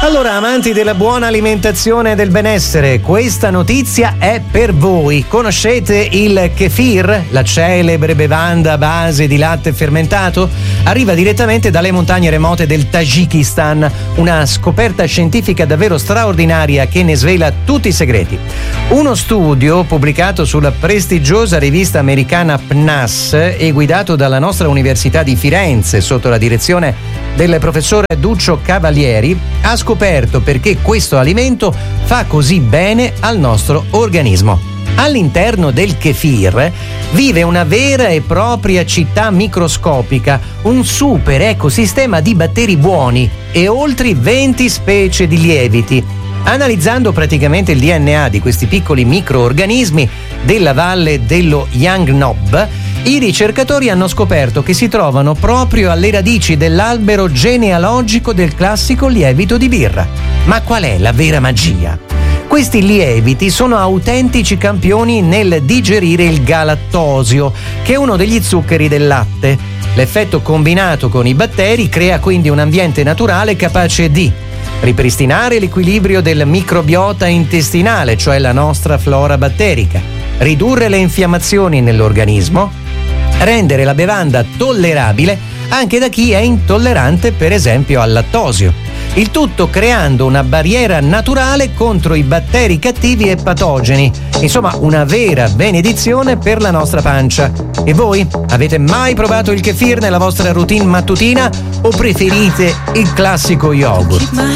Allora, amanti della buona alimentazione e del benessere, questa notizia è per voi. Conoscete il kefir, la celebre bevanda a base di latte fermentato? Arriva direttamente dalle montagne remote del Tagikistan, una scoperta scientifica davvero straordinaria che ne svela tutti i segreti. Uno studio pubblicato sulla prestigiosa rivista americana PNAS e guidato dalla nostra Università di Firenze sotto la direzione del professore Duccio Cavalieri ha scoperto perché questo alimento fa così bene al nostro organismo. All'interno del kefir vive una vera e propria città microscopica, un super ecosistema di batteri buoni e oltre 20 specie di lieviti. Analizzando praticamente il DNA di questi piccoli microorganismi della valle dello Yangnob, i ricercatori hanno scoperto che si trovano proprio alle radici dell'albero genealogico del classico lievito di birra. Ma qual è la vera magia? Questi lieviti sono autentici campioni nel digerire il galattosio, che è uno degli zuccheri del latte. L'effetto combinato con i batteri crea quindi un ambiente naturale capace di ripristinare l'equilibrio del microbiota intestinale, cioè la nostra flora batterica, ridurre le infiammazioni nell'organismo, rendere la bevanda tollerabile anche da chi è intollerante per esempio al lattosio. Il tutto creando una barriera naturale contro i batteri cattivi e patogeni. Insomma, una vera benedizione per la nostra pancia. E voi? Avete mai provato il kefir nella vostra routine mattutina o preferite il classico yogurt?